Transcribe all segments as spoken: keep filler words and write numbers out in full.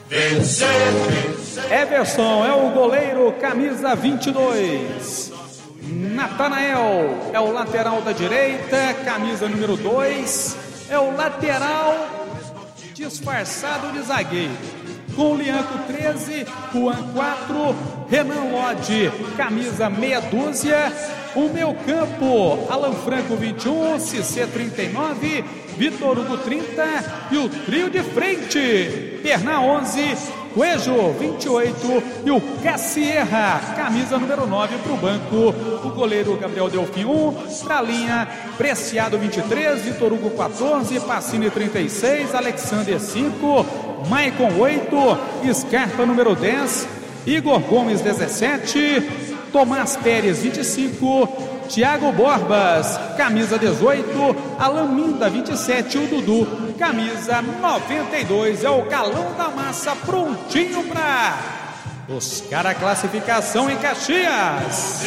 vencer, vencer. Everson é o goleiro, camisa vinte e dois. Natanael é o lateral da direita, camisa número dois. É o lateral disfarçado de zagueiro. Com o Lianco treze, Juan quatro, Renan Lodge, camisa meia dúzia. O meu campo, Alan Franco vinte e um, Cissé trinta e nove, Vitor Hugo trinta e o trio de frente, Perná onze, Coelho vinte e oito e o Cassierra, camisa número nove para o banco. O goleiro Gabriel Delfim um, para a linha Preciado vinte e três, Vitor Hugo quatorze, Pacini trinta e seis, Alexander cinco, Maicon oito, Scarpa número dez, Igor Gomes dezessete, Tomás Pérez vinte e cinco, Thiago Borbas, camisa dezoito, Alan Minda vinte e sete, o Dudu, camisa noventa e dois, é o galão da massa, prontinho para buscar a classificação em Caxias.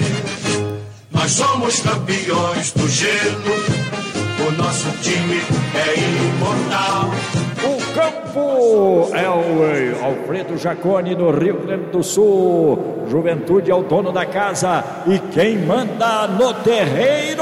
Nós somos campeões do gelo, o nosso time é imortal. O campo é o Alfredo Jaconi, no Rio Grande do Sul. Juventude é o dono da casa e quem manda no terreiro,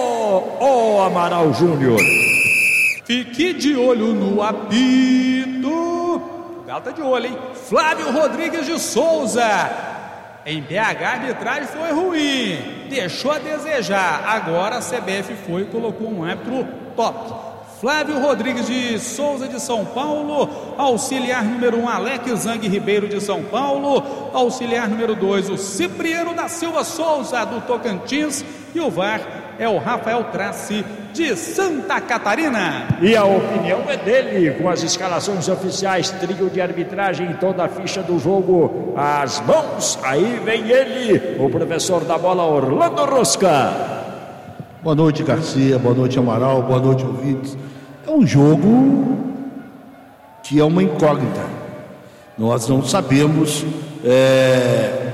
o Amaral Júnior. Fique de olho no apito. O Galo tá de olho, hein? Flávio Rodrigues de Souza. Em B H a arbitragem foi ruim, deixou a desejar. Agora a C B F foi e colocou um árbitro top. Flávio Rodrigues de Souza de São Paulo, auxiliar número um, Alex Zang Ribeiro de São Paulo, auxiliar número dois, o Cipriano da Silva Souza do Tocantins, e o V A R é o Rafael Trace de Santa Catarina. E a opinião é dele, com as escalações oficiais, trio de arbitragem, toda a ficha do jogo, as mãos, aí vem ele, o professor da bola, Orlando Rosca. Boa noite, Garcia, boa noite, Amaral, boa noite, ouvintes. É um jogo que é uma incógnita. Nós não sabemos é,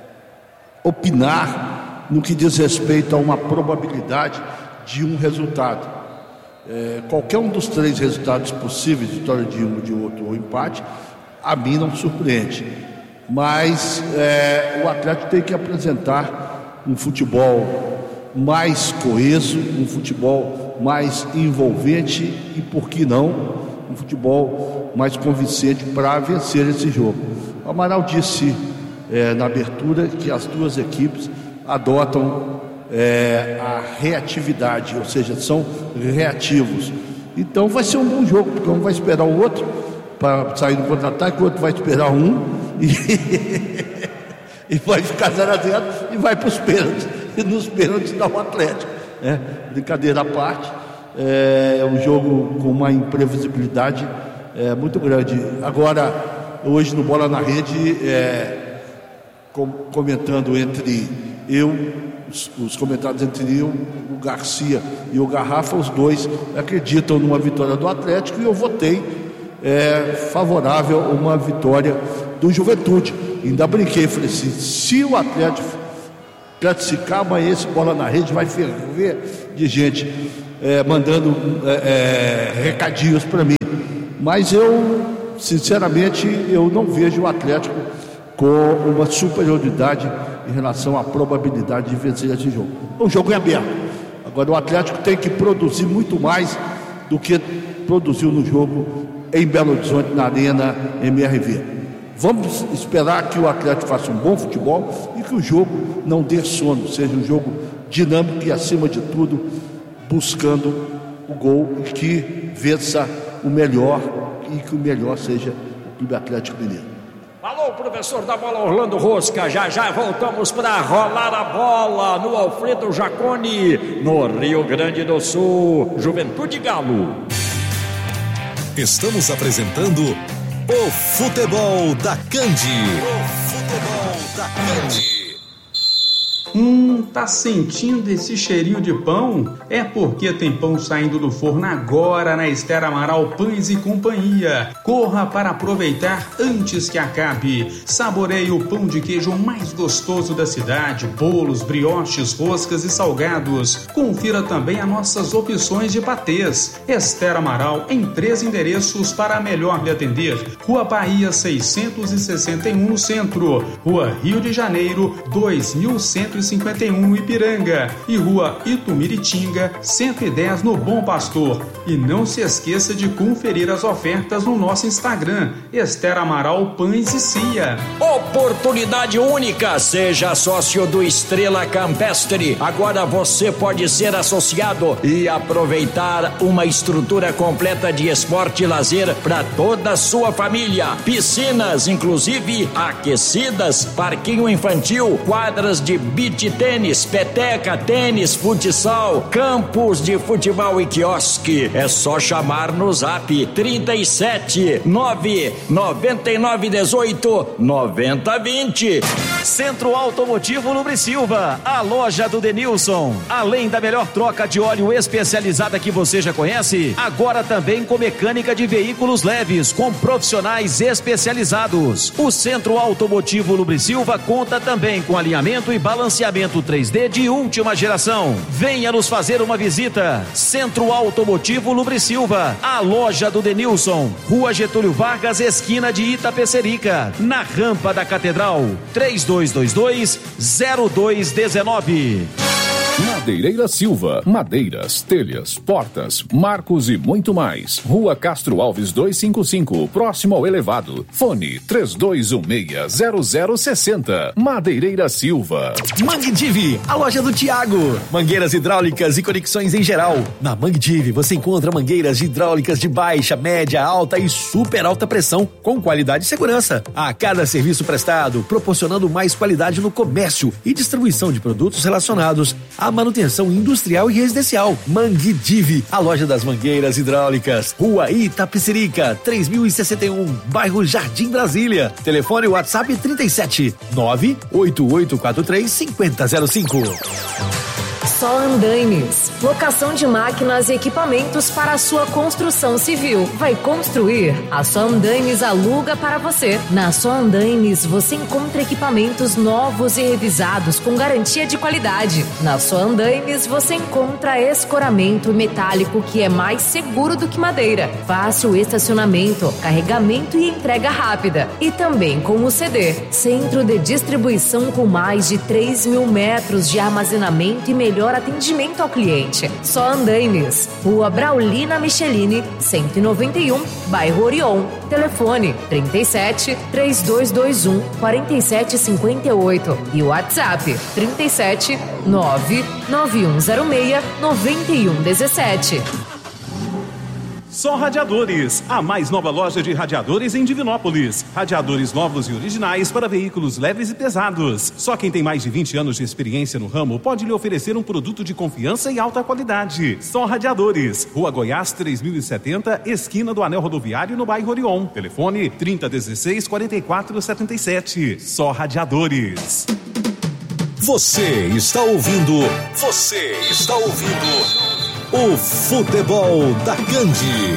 opinar no que diz respeito a uma probabilidade de um resultado. É, qualquer um dos três resultados possíveis, vitória de um, de outro ou empate, a mim não surpreende. Mas é, o Atlético tem que apresentar um futebol mais coeso, um futebol mais envolvente e, por que não, um futebol mais convincente para vencer esse jogo. O Amaral disse é, na abertura que as duas equipes adotam é, a reatividade, ou seja, são reativos. Então vai ser um bom jogo, porque um vai esperar o outro para sair no contra-ataque, o outro vai esperar um e, e vai ficar zero a zero e vai para os pênaltis. E nos pênaltis dá o Atlético, né? Brincadeira à parte, é um jogo com uma imprevisibilidade é, muito grande. Agora, hoje no Bola na Rede, é, com, comentando entre eu, os, os comentários entre eu, o Garcia e o Garrafa, os dois acreditam numa vitória do Atlético e eu votei é, favorável a uma vitória do Juventude. Ainda brinquei, falei assim, se o Atlético classificar, amanhã esse Bola na Rede vai ferver de gente é, mandando é, é, recadinhos para mim. Mas eu, sinceramente, eu não vejo o Atlético com uma superioridade em relação à probabilidade de vencer esse jogo. O jogo é aberto. Agora o Atlético tem que produzir muito mais do que produziu no jogo em Belo Horizonte, na Arena M R V. Vamos esperar que o Atlético faça um bom futebol e que o jogo não dê sono, seja um jogo dinâmico e, acima de tudo, buscando o gol e que vença o melhor e que o melhor seja o Clube Atlético Mineiro. Falou, professor da bola, Orlando Rosca. Já já voltamos para rolar a bola no Alfredo Jaconi, no Rio Grande do Sul. Juventude Galo. Estamos apresentando o Futebol da Candi. O Futebol da Candi. Hum, tá sentindo esse cheirinho de pão? É porque tem pão saindo do forno agora na Esther Amaral Pães e Companhia. Corra para aproveitar antes que acabe. Saboreie o pão de queijo mais gostoso da cidade, bolos, brioches, roscas e salgados. Confira também as nossas opções de patês. Esther Amaral em três endereços para melhor lhe atender. Rua Bahia seiscentos e sessenta e um no centro, Rua Rio de Janeiro dois mil cento e cinquenta e um no Ipiranga e Rua Itumiritinga cento e dez no Bom Pastor. E não se esqueça de conferir as ofertas no nosso Instagram, Esther Amaral Pães e Cia. Oportunidade única, seja sócio do Estrela Campestre. Agora você pode ser associado e aproveitar uma estrutura completa de esporte e lazer para toda a sua família. Piscinas, inclusive aquecidas, parquinho infantil, quadras de beach tênis, peteca, tênis, futsal, campos de futebol e quiosque. É só chamar no zap trinta e sete, nove noventa e nove, dezoito, noventa, vinte. Centro Automotivo Lubrisilva, a loja do Denilson. Além da melhor troca de óleo especializada que você já conhece, agora também com mecânica de veículos leves, com profissionais especializados. O Centro Automotivo Lubrisilva conta também com alinhamento e balanceamento três D de última geração. Venha nos fazer uma visita. Centro Automotivo Lubrisilva, a loja do Denilson, Rua Getúlio Vargas, esquina de Itapecerica, na rampa da Catedral. três dois dois dois, zero dois um nove. Madeireira Silva, madeiras, telhas, portas, marcos e muito mais. Rua Castro Alves duzentos e cinquenta e cinco, próximo ao elevado. Fone três dois um seis, zero zero seis zero. Madeireira Silva. Mangue Divi, a loja do Thiago. Mangueiras hidráulicas e conexões em geral. Na Mangue Divi você encontra mangueiras hidráulicas de baixa, média, alta e super alta pressão, com qualidade e segurança. A cada serviço prestado, proporcionando mais qualidade no comércio e distribuição de produtos relacionados à manutenção industrial e residencial. Mangue Divi, a loja das mangueiras hidráulicas. Rua Itapecerica, três mil e sessenta e um, bairro Jardim Brasília. Telefone WhatsApp trinta e sete, nove oito oito quatro três, cinco zero zero cinco. Só Andaimes, locação de máquinas e equipamentos para a sua construção civil. Vai construir? A Só Andaimes aluga para você. Na Só Andaimes você encontra equipamentos novos e revisados com garantia de qualidade. Na Só Andaimes você encontra escoramento metálico que é mais seguro do que madeira, fácil estacionamento, carregamento e entrega rápida. E também com o C D, centro de distribuição com mais de três mil metros de armazenamento e melhor atendimento ao cliente. Só Andaimes, Rua Braulina Michelini, cento e noventa e um, bairro Orion. Telefone trinta e sete, três dois dois um, quatro sete cinco oito e WhatsApp trinta e sete, nove nove um zero seis, nove um um sete. Só Radiadores, a mais nova loja de radiadores em Divinópolis. Radiadores novos e originais para veículos leves e pesados. Só quem tem mais de vinte anos de experiência no ramo pode lhe oferecer um produto de confiança e alta qualidade. Só Radiadores, Rua Goiás três mil e setenta, esquina do Anel Rodoviário, no bairro Orion. Telefone trinta, dezesseis, quarenta e quatro, setenta e sete. Só Radiadores. Você está ouvindo, você está ouvindo o Futebol da Candi.